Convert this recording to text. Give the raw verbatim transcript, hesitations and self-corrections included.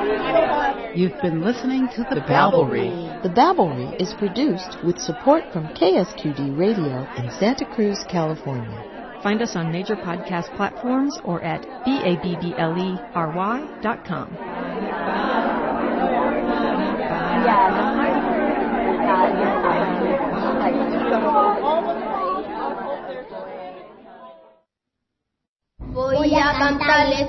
You've been listening to The Babblery. The Babblery is produced with support from K S Q D Radio in Santa Cruz, California. Find us on major podcast platforms or at babblery dot com. Voy a cantarles